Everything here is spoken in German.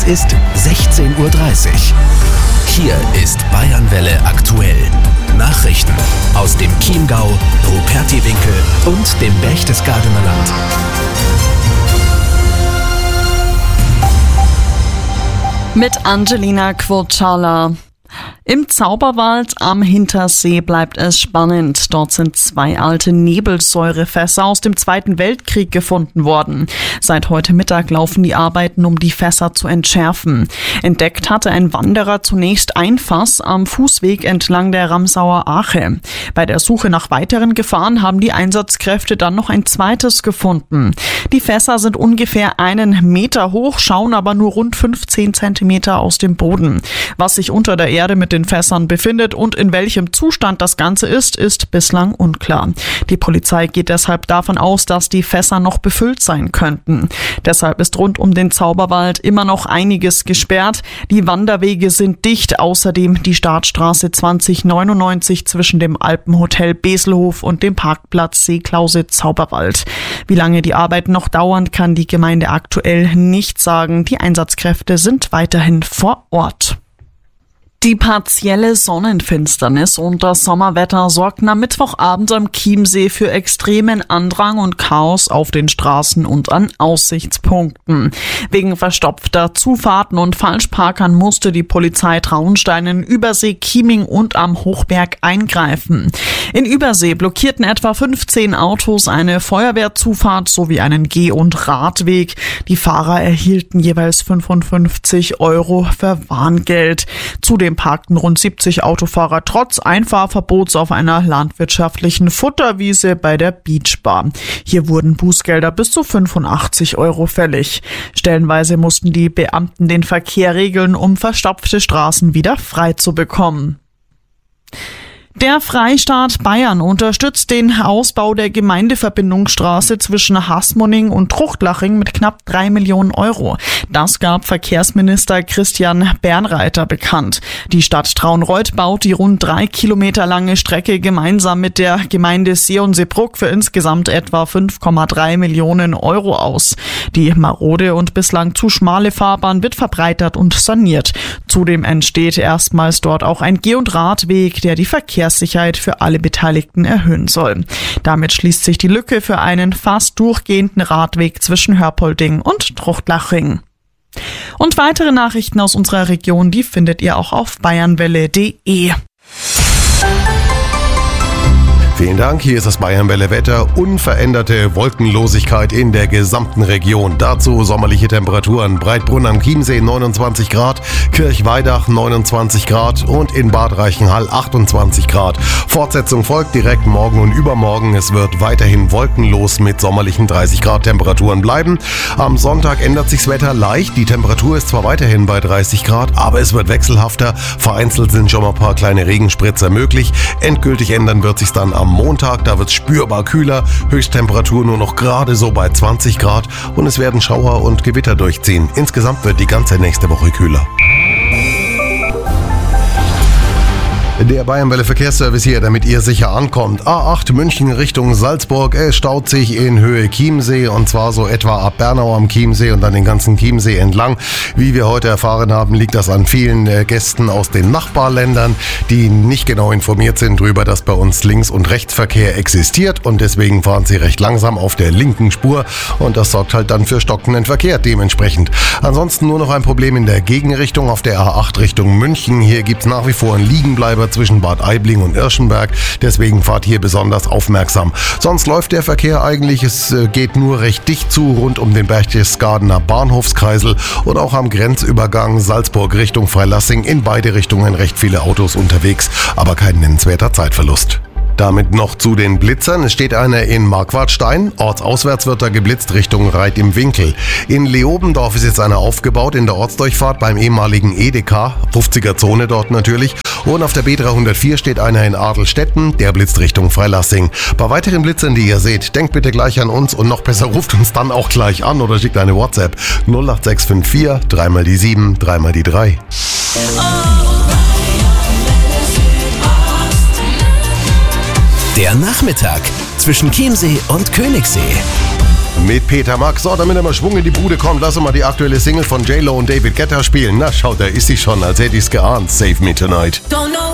Es ist 16:30 Uhr. Hier ist Bayernwelle aktuell. Nachrichten aus dem Chiemgau, Rupertiwinkel und dem Berchtesgadener Land. Mit Angelina Quocala. Im Zauberwald am Hintersee bleibt es spannend. Dort sind 2 alte Nebelsäurefässer aus dem Zweiten Weltkrieg gefunden worden. Seit heute Mittag laufen die Arbeiten, um die Fässer zu entschärfen. Entdeckt hatte ein Wanderer zunächst ein Fass am Fußweg entlang der Ramsauer Ache. Bei der Suche nach weiteren Gefahren haben die Einsatzkräfte dann noch ein zweites gefunden. Die Fässer sind ungefähr 1 Meter hoch, schauen aber nur rund 15 Zentimeter aus dem Boden. Was sich unter der Erde mit den Fässern befindet und in welchem Zustand das Ganze ist bislang unklar. Die Polizei geht deshalb davon aus, dass die Fässer noch befüllt sein könnten. Deshalb ist rund um den Zauberwald immer noch einiges gesperrt. Die Wanderwege sind dicht, außerdem die Startstraße 2099 zwischen dem Alpenhotel Beselhof und dem Parkplatz Seeklause Zauberwald. Wie lange die Arbeiten noch dauern, kann die Gemeinde aktuell nicht sagen. Die Einsatzkräfte sind weiterhin vor Ort. Die partielle Sonnenfinsternis und das Sommerwetter sorgten am Mittwochabend am Chiemsee für extremen Andrang und Chaos auf den Straßen und an Aussichtspunkten. Wegen verstopfter Zufahrten und Falschparkern musste die Polizei Traunstein in Übersee, Chieming und am Hochberg eingreifen. In Übersee blockierten etwa 15 Autos eine Feuerwehrzufahrt sowie einen Geh- und Radweg. Die Fahrer erhielten jeweils 55 € für Warngeld. Zudem parkten rund 70 Autofahrer trotz Einfahrverbots auf einer landwirtschaftlichen Futterwiese bei der Beachbar. Hier wurden Bußgelder bis zu 85 € fällig. Stellenweise mussten die Beamten den Verkehr regeln, um verstopfte Straßen wieder frei zu bekommen. Der Freistaat Bayern unterstützt den Ausbau der Gemeindeverbindungsstraße zwischen Hasmoning und Truchtlaching mit knapp 3 Millionen €. Das gab Verkehrsminister Christian Bernreiter bekannt. Die Stadt Traunreut baut die rund 3 Kilometer lange Strecke gemeinsam mit der Gemeinde Seeon-Seebrugg für insgesamt etwa 5,3 Millionen € aus. Die marode und bislang zu schmale Fahrbahn wird verbreitert und saniert. Zudem entsteht erstmals dort auch ein Geh- und Radweg, der die Verkehrssicherheit für alle Beteiligten erhöhen soll. Damit schließt sich die Lücke für einen fast durchgehenden Radweg zwischen Hörpolding und Truchtlaching. Und weitere Nachrichten aus unserer Region, die findet ihr auch auf bayernwelle.de. Vielen Dank, hier ist das Bayernwelle-Wetter. Unveränderte Wolkenlosigkeit in der gesamten Region. Dazu sommerliche Temperaturen. Breitbrunn am Chiemsee 29 Grad, Kirchweidach 29 Grad und in Bad Reichenhall 28 Grad. Fortsetzung folgt direkt morgen und übermorgen. Es wird weiterhin wolkenlos mit sommerlichen 30 Grad Temperaturen bleiben. Am Sonntag ändert sich das Wetter leicht. Die Temperatur ist zwar weiterhin bei 30 Grad, aber es wird wechselhafter. Vereinzelt sind schon mal ein paar kleine Regenspritzer möglich. Endgültig ändern wird sich dann am Montag, da wird es spürbar kühler, Höchsttemperatur nur noch gerade so bei 20 Grad und es werden Schauer und Gewitter durchziehen. Insgesamt wird die ganze nächste Woche kühler. Der Bayernwelle Verkehrsservice hier, damit ihr sicher ankommt. A8 München Richtung Salzburg. Es staut sich in Höhe Chiemsee und zwar so etwa ab Bernau am Chiemsee und dann den ganzen Chiemsee entlang. Wie wir heute erfahren haben, liegt das an vielen Gästen aus den Nachbarländern, die nicht genau informiert sind darüber, dass bei uns Links- und Rechtsverkehr existiert und deswegen fahren sie recht langsam auf der linken Spur und das sorgt halt dann für stockenden Verkehr dementsprechend. Ansonsten nur noch ein Problem in der Gegenrichtung auf der A8 Richtung München. Hier gibt es nach wie vor einen Liegenbleiber zwischen Bad Aibling und Irschenberg. Deswegen fahrt hier besonders aufmerksam. Sonst läuft der Verkehr eigentlich. Es geht nur recht dicht zu rund um den Berchtesgadener Bahnhofskreisel und auch am Grenzübergang Salzburg Richtung Freilassing. In beide Richtungen recht viele Autos unterwegs, aber kein nennenswerter Zeitverlust. Damit noch zu den Blitzern. Es steht einer in Marquardstein. Ortsauswärts wird da geblitzt Richtung Reit im Winkel. In Leobendorf ist jetzt einer aufgebaut in der Ortsdurchfahrt beim ehemaligen EDK. 50er Zone dort natürlich. Und auf der B304 steht einer in Adelstetten. Der blitzt Richtung Freilassing. Bei weiteren Blitzern, die ihr seht, denkt bitte gleich an uns und noch besser ruft uns dann auch gleich an oder schickt eine WhatsApp 08654 3 mal die 7, 3 mal die 3. Der Nachmittag zwischen Chiemsee und Königssee. mit Peter Max. So, damit er mal Schwung in die Bude kommt, lass uns mal die aktuelle Single von J-Lo und David Guetta spielen. Na, schaut, da ist sie schon, als hätte ich's geahnt. Save Me Tonight. Don't know